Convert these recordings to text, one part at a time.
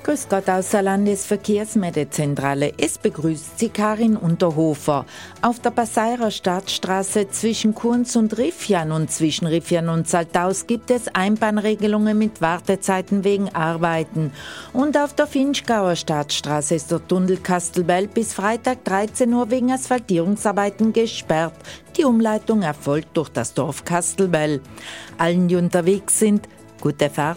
Grüß Gott aus der Landesverkehrsmeldezentrale. Es begrüßt Sie Karin Unterhofer. Auf der Passeirer Stadtstraße zwischen Kunz und Riffian und zwischen Riffian und Saltaus gibt es Einbahnregelungen mit Wartezeiten wegen Arbeiten. Und auf der Finchgauer Stadtstraße ist der Tunnel Kastelbell bis Freitag 13 Uhr wegen Asphaltierungsarbeiten gesperrt. Die Umleitung erfolgt durch das Dorf Kastelbell. Allen, die unterwegs sind, gute Fahrt.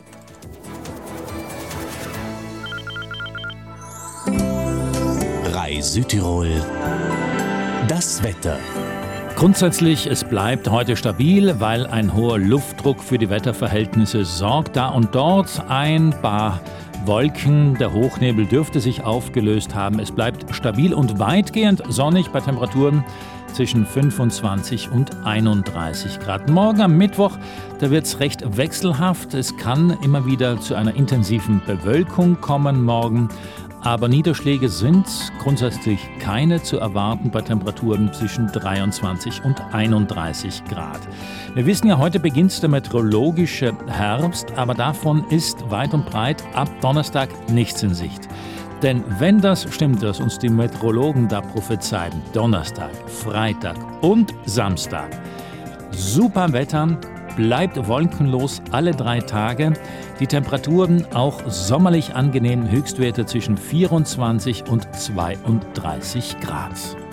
Südtirol. Das Wetter. Grundsätzlich, es bleibt heute stabil, weil ein hoher Luftdruck für die Wetterverhältnisse sorgt. Da und dort ein paar Wolken, der Hochnebel dürfte sich aufgelöst haben. Es bleibt stabil und weitgehend sonnig bei Temperaturen zwischen 25 und 31 Grad. Morgen am Mittwoch, da wird es recht wechselhaft. Es kann immer wieder zu einer intensiven Bewölkung kommen morgen. Aber Niederschläge sind grundsätzlich keine zu erwarten bei Temperaturen zwischen 23 und 31 Grad. Wir wissen ja, heute beginnt der meteorologische Herbst, aber davon ist weit und breit ab Donnerstag nichts in Sicht. Denn wenn das stimmt, was uns die Meteorologen da prophezeien, Donnerstag, Freitag und Samstag, super Wetter, bleibt wolkenlos alle 3 Tage. Die Temperaturen auch sommerlich angenehm, Höchstwerte zwischen 24 und 32 Grad.